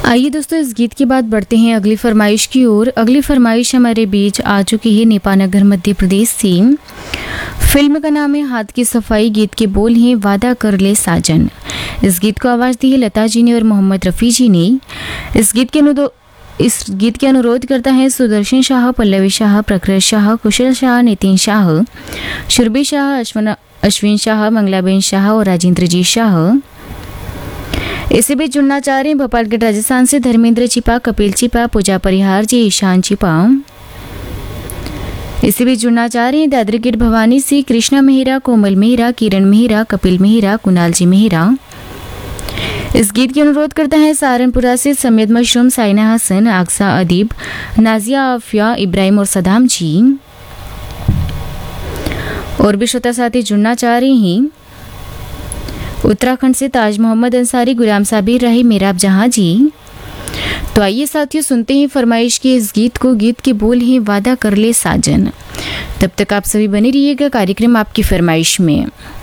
आइए दोस्तों, इस गीत के बाद बढ़ते हैं अगली फरमाइश की ओर। अगली फरमाइश हमारे बीच आ चुकी है नेपानगर मध्य प्रदेश से। फिल्म का नाम है हाथ की सफाई। गीत के बोल हैं वादा कर ले साजन। इस गीत को आवाज़ दी है लता जी ने और मोहम्मद रफ़ी जी ने। इस गीत के अनुरोध करता है सुदर्शन शाह, पल्लवी शाह, प्रखर शाह, कुशल शाह, नितिन शाह, शुरबी शाह, अश्विन शाह, मंगलाबेन शाह और राजेंद्र जी शाह। इसी बीच जुड़ना चाह रहे हैं भोपालगढ़ राजस्थान से धर्मेंद्र चिपा, कपिल चिपा, पूजा परिहार जी, ईशान चिपा। इसी बीच जुड़ना चाह रहे हैं दादरी गेट भवानी से कृष्णा मेहरा, कोमल मेहरा, किरण मेहरा, कपिल मेहरा, कुणाल जी मेहरा। इस गीत के अनुरोध करता है सहारनपुरा से समेद मशरूम, साइना हसन, आक्सा अदीब, नाजिया आफिया, इब्राहिम और सदाम जी। और भी श्रोता साथी जुड़ना चाह रहे हैं उत्तराखंड से ताज मोहम्मद अंसारी, गुलाम साबिर रही, मेराब जहां जी। तो आइए साथियों, सुनते हैं फरमाइश के इस गीत को। गीत के बोल हैं वादा कर ले साजन। तब तक आप सभी बने रहिएगा कार्यक्रम आपकी फरमाइश में।